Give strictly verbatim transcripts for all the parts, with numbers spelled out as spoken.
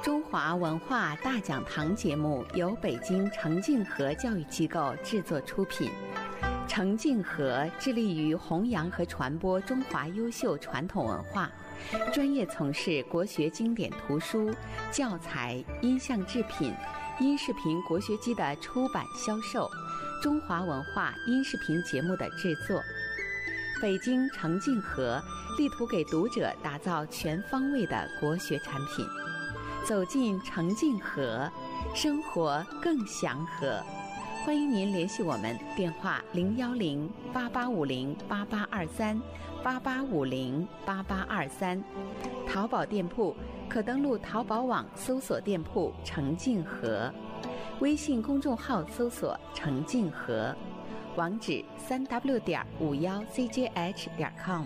中华文化大讲堂节目由北京程敬和教育机构制作出品。程敬和致力于弘扬和传播中华优秀传统文化，专业从事国学经典图书、教材、音像制品、音视频国学机的出版销售，中华文化音视频节目的制作。北京程敬和力图给读者打造全方位的国学产品。走进程敬和，生活更祥和。欢迎您联系我们，电话零幺零八八五零八八二三八八五零八八二三。淘宝店铺可登录淘宝网搜索店铺程敬和，微信公众号搜索程敬和，网址三 w 点五幺 c j h 点 com。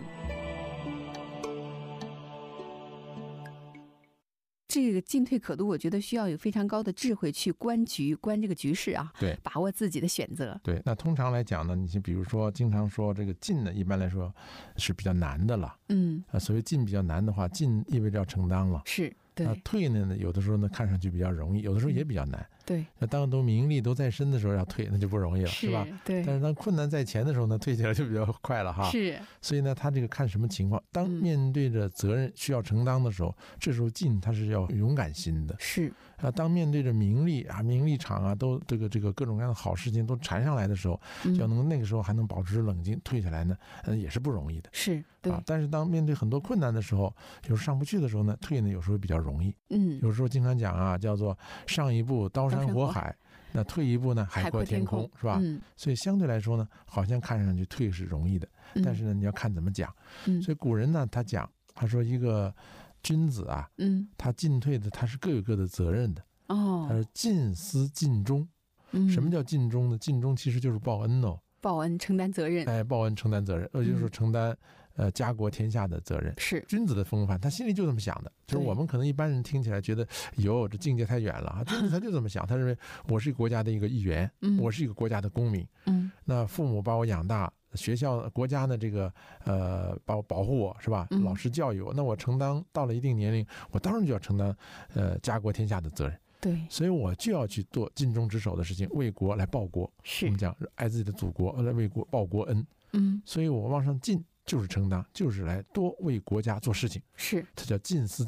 这个进退可度，我觉得需要有非常高的智慧去观局、观这个局势啊， 对， 把握自己的选择。 对，那通常来讲呢，你比如说，经常说这个进呢，一般来说是比较难的了。 嗯， 啊，所谓进比较难的话，进意味着要承担了。 是，对。 那退呢，有的时候呢，看上去比较容易，有的时候也比较难。 嗯、对。 那当都名利都在身的时候要退，那就不容易了，是, 是吧？ 对。 但是当困难在前的时候呢，退起来就比较快了哈。 是。 所以呢，他这个看什么情况，当面对着责任需要承担的时候，嗯、这时候进他是要勇敢心的。 是。 啊，当面对着名利啊、名利场啊，都这个这个各种各样的好事情都缠上来的时候，嗯、要能那个时候还能保持冷静，退下来呢，呃，也是不容易的。 是。对。 啊，但是当面对很多困难的时候，有时候上不去的时候呢，退呢有时候比较容易。 嗯。 有时候经常讲啊，叫做上一步刀山火海，那退一步呢海阔天空，是吧？ 嗯。 所以相对来说呢，好像看上去退是容易的， 嗯、 但是呢，你要看怎么讲。 嗯。 所以古人呢，他讲，他说一个君子啊， 嗯， 他进退的他是各有各的责任的。 哦。 他说尽思尽忠。 嗯。 什么叫尽忠呢？尽忠其实就是报恩哦。 报恩，承担责任。 哎，报恩，承担责任，也就是说承担、嗯、呃家国天下的责任。 是君子的风范，他心里就这么想的。就是我们可能一般人听起来觉得，哟，这境界太远了啊！君子他就这么想，他认为我是一个国家的一个一员， 嗯、 我是一个国家的公民。 嗯， 那父母把我养大，学校、国家呢这个呃把我保护我是吧？老师教育我，嗯、那我承担到了一定年龄，我当然就要承担呃家国天下的责任。 对， 所以我就要去做尽忠职守的事情，为国来报国。 是我们讲爱自己的祖国，来为国报国恩。 嗯， 所以我往上进就是承担，就是来多为国家做事情。 是， 这叫尽思